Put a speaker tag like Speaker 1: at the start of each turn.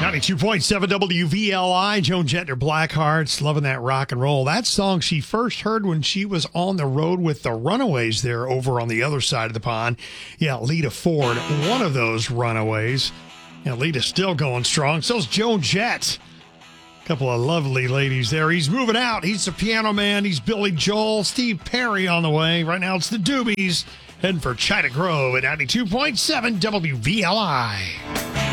Speaker 1: 92.7 WVLI, Joan Jett, Blackhearts, loving that rock and roll. That song she first heard when she was on the road with the Runaways there over on the other side of the pond. Yeah, Lita Ford, one of those Runaways. Yeah, Lita's still going strong. So's Joan Jett. Couple of lovely ladies there. He's moving out. He's the piano man. He's Billy Joel. Steve Perry on the way. Right now it's the Doobies heading for China Grove at 92.7 WVLI.